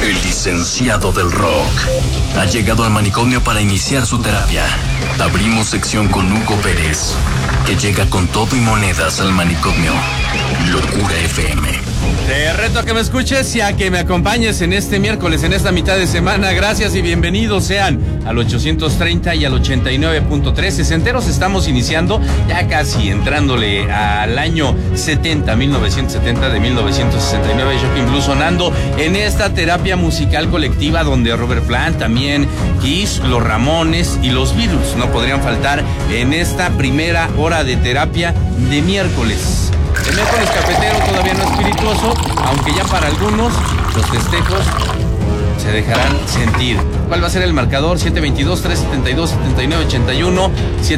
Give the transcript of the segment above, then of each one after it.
El licenciado del rock ha llegado al manicomio para iniciar su terapia. Abrimos sección con Hugo Pérez, que llega con todo y monedas al manicomio. Locura FM. Te reto a que me escuches y a que me acompañes en este miércoles, en esta mitad de semana. Gracias y bienvenidos sean al 830 y al 89.3. Sesenteros, estamos iniciando, ya casi entrándole al año 70, 1970, de 1969. Shocking Blue sonando en esta terapia musical colectiva donde Robert Plant, también Kiss, los Ramones y los Beatles no podrían faltar en esta primera hora de terapia de miércoles. El miércoles cafetero todavía no espirituoso, aunque ya para algunos los festejos se dejarán sentir. ¿Cuál va a ser el marcador? 722-372-7981,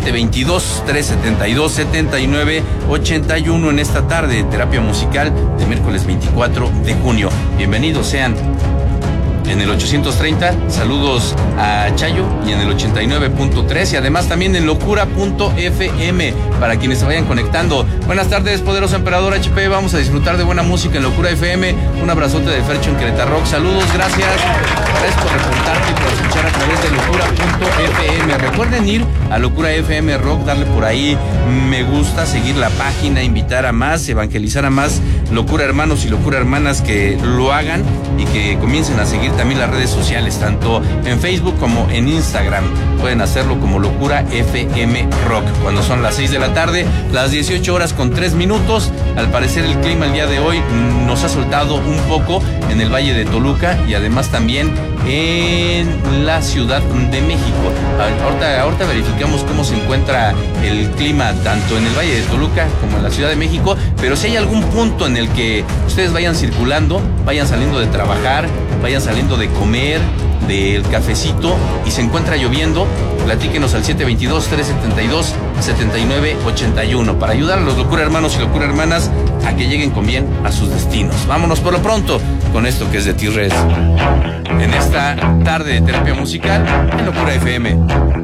722-372-7981 en esta tarde de terapia musical de miércoles 24 de junio. Bienvenidos sean. En el 830, saludos a Chayo, y en el 89.3 y además también en locura.fm para quienes se vayan conectando. Buenas tardes, poderoso emperador HP, vamos a disfrutar de buena música en Locura FM. Un abrazote de Fercho en Querétaro Rock. Saludos, gracias por reportarte y por escuchar a través de locura.fm. Recuerden ir a Locura FM Rock, darle por ahí me gusta, seguir la página, invitar a más, evangelizar a más Locura Hermanos y Locura Hermanas que lo hagan y que comiencen a seguir también las redes sociales, tanto en Facebook como en Instagram. Pueden hacerlo como Locura FM Rock. Cuando son las 6 de la tarde, las 18 horas con 3 minutos. Al parecer el clima el día de hoy nos ha soltado un poco en el Valle de Toluca y además también en la Ciudad de México. Ahorita verificamos cómo se encuentra el clima tanto en el Valle de Toluca como en la Ciudad de México, pero si hay algún punto en el que ustedes vayan circulando, vayan saliendo de trabajar, vayan saliendo de comer, del cafecito y se encuentra lloviendo, platíquenos al 722-372-7981 para ayudar a los Locura Hermanos y Locura Hermanas a que lleguen con bien a sus destinos. Vámonos por lo pronto con esto que es de T-Red en esta tarde de terapia musical en Locura FM.